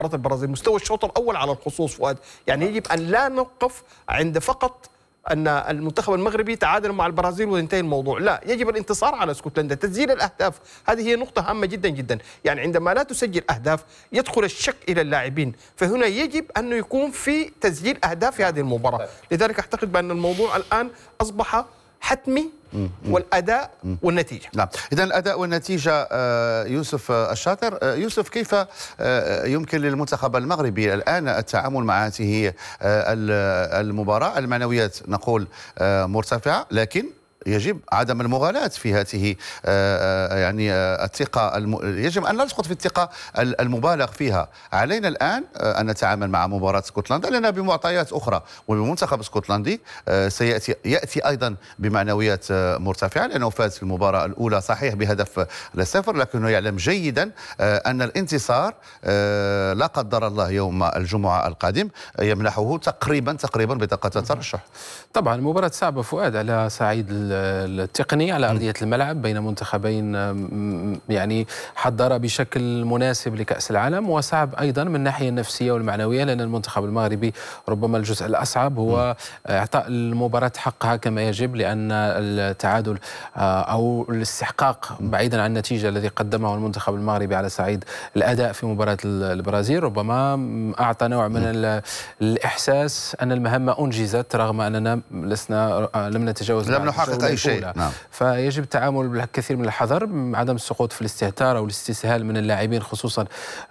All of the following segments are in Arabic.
البرازيل، مستوى الشوط الأول على الخصوص فؤاد، يعني يجب أن لا نوقف عند فقط أن المنتخب المغربي تعادل مع البرازيل وينتهي الموضوع، لا، يجب الانتصار على اسكتلندا، تسجيل الأهداف، هذه هي نقطة هامة جدا جدا، يعني عندما لا تسجل أهداف يدخل الشك إلى اللاعبين، فهنا يجب أن يكون في تسجيل أهداف في هذه المباراة، لذلك أعتقد بأن الموضوع الآن أصبح حتمي، والأداء والنتيجة. نعم، إذن الأداء والنتيجة. يوسف الشاطر، يوسف، كيف يمكن للمنتخب المغربي الآن التعامل مع هذه المباراة؟ المعنويات نقول مرتفعة، لكن يجب عدم المغالاة في هذه يعني الثقة يجب أن لا نسقط في الثقة المبالغ فيها. علينا الآن أن نتعامل مع مباراة اسكتلندا لأنها بمعطيات أخرى، والمنتخب الاسكتلندي يأتي أيضا بمعنويات مرتفعة لأنه فاز في المباراة الأولى صحيح بهدف ل0، لكنه يعلم جيدا أن الانتصار لا قدر الله يوم الجمعة القادم يمنحه تقريبا بطاقة الترشح. طبعا مباراة صعبة فؤاد على صعيد التقني على أرضية الملعب بين منتخبين يعني حضر بشكل مناسب لكأس العالم، وصعب أيضا من الناحية النفسية والمعنوية لأن المنتخب المغربي ربما الجزء الأصعب هو إعطاء المباراة حقها كما يجب، لأن التعادل أو الاستحقاق بعيدا عن النتيجة الذي قدمه المنتخب المغربي على صعيد الأداء في مباراة البرازيل ربما أعطى نوع من الإحساس أن المهمة أنجزت رغم أننا لم نتجاوز، لم نحقق أي شيء. نعم. فيجب التعامل بالكثير من الحذر، عدم السقوط في الاستهتار أو الاستسهال من اللاعبين خصوصا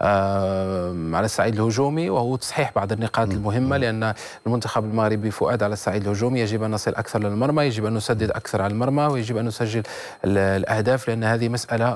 على الصعيد الهجومي، وهو تصحيح بعض النقاط المهمة، لأن المنتخب المغربي فؤاد على الصعيد الهجومي يجب أن نصل أكثر للمرمى، يجب أن نسدد أكثر على المرمى، ويجب أن نسجل الأهداف، لأن هذه مسألة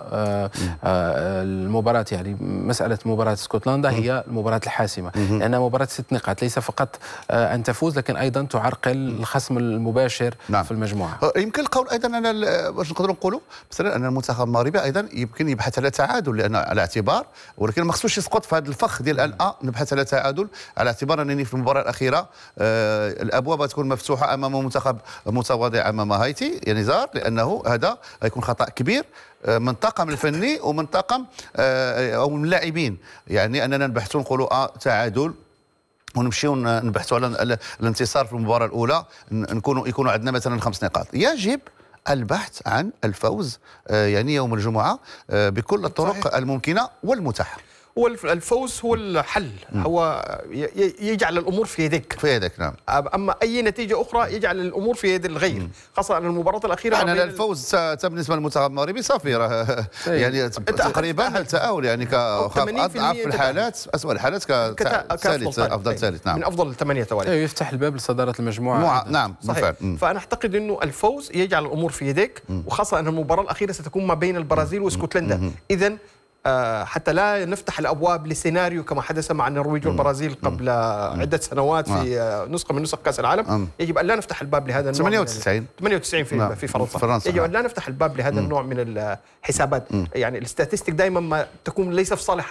المباراة، يعني مسألة مباراة اسكتلندا هي المباراة الحاسمة، لأنها مباراة 6 نقاط، ليس فقط أن تفوز لكن أيضا تعرقل الخصم المباشر في المجموعة. يمكن القول ايضا واش نقدروا نقولوا مثلا ان المنتخب المغربي ايضا يمكن يبحث على تعادل، لان على اعتبار، ولكن ما خصوش يسقط في هذا الفخ ديال ان نبحث على تعادل، على اعتبار انني في المباراه الاخيره الابواب تكون مفتوحه امام منتخب متواضع امام هايتي يا نزار، لانه هذا يكون خطا كبير من الطاقم الفني ومن طاقم او من اللاعبين، يعني اننا نبحثوا نقولوا تعادل ونمشيو نبحثوا على الانتصار في المباراه الاولى، يكونوا عندنا مثلا 5 نقاط. يجب البحث عن الفوز يعني يوم الجمعه بكل الطرق الممكنه والمتاحه. والفوز هو الحل، هو يجعل الامور في يدك. نعم. اما اي نتيجه اخرى يجعل الامور في يد الغير، خاصه ان المباراه الاخيره يعني الفوز بالنسبه للمنتخب المغربي صافي راه يعني تقريبا التاهل، يعني اضعف الحالات، اسوء الحالات كثالث افضل ثالث. نعم، من افضل 8 توالي يفتح الباب لصداره المجموعه. نعم صحيح. فانا اعتقد انه الفوز يجعل الامور في يديك، وخاصه ان المباراه الاخيره ستكون ما بين البرازيل واسكتلندا، اذا حتى لا نفتح الابواب لسيناريو كما حدث مع النرويج والبرازيل قبل عده سنوات في نسخه من نسخ كاس العالم. يجب ان لا نفتح الباب لهذا النوع 98 في فرنسا. يجب ان لا نفتح الباب لهذا النوع من الحسابات. يعني الاستاتستيك دائما ما تكون ليس في صالح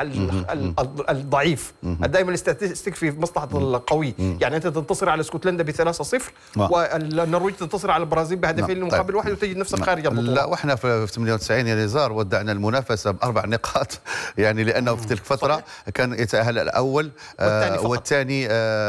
الضعيف، دائما الاستاتستيك في مصلحه القوي. يعني انت تنتصر على اسكتلندا ب3-0 والنرويج تنتصر على البرازيل بهدفين مقابل واحد وتجد نفسك خارج البطوله. لا، واحنا في 98 يا نزار ودعنا المنافسه ب4 نقاط، يعني لأنه في تلك الفترة كان يتأهل الأول والثاني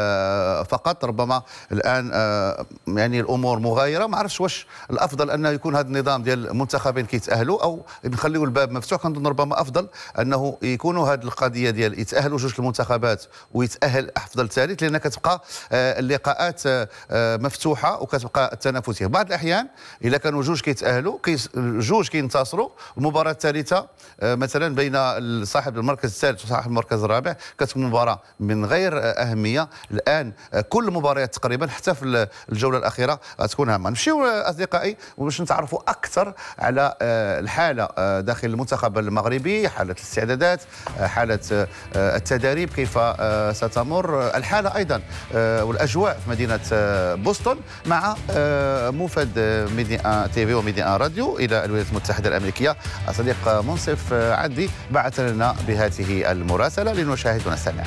فقط. ربما الآن يعني الأمور مغايرة، ما عرفش واش الأفضل أنه يكون هذا النظام ديال منتخبين كيتأهلوا أو نخليو الباب مفتوح. كنظن ربما أفضل أنه يكونوا هذه القضية ديال يتأهلوا 2 المنتخبات ويتأهل أفضل ثالث، لأن كتبقى اللقاءات مفتوحة وكتبقى التنافسية. بعض الأحيان إذا كانوا 2 كيتأهلوا 2 كينتصروا، المباراة الثالثة مثلا بين صاحب المركز الثالث وصاحب المركز الرابع كتكون مباراة من غير أهمية. الآن كل المباريات تقريبا حتى في الجولة الأخيرة تكون هامة. نمشيو أصدقائي باش نتعرفوا أكثر على الحالة داخل المنتخب المغربي، حالة الاستعدادات، حالة التدريب كيف ستمر، الحالة أيضا والأجواء في مدينة بوسطن، مع موفد ميديا تي في وميديا راديو إلى الولايات المتحدة الأمريكية. صديق منصف عدي بعث لنا بهذه المراسلة لنشاهد ونستمع.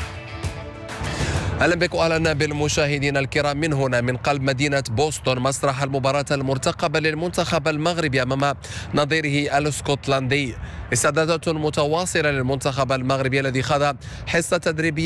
اهلا بك واهلا بالمشاهدين الكرام من هنا من قلب مدينه بوسطن، مسرح المباراه المرتقبه للمنتخب المغربي امام نظيره الاسكتلندي. استعدادات متواصله للمنتخب المغربي الذي خاض حصه تدريبيه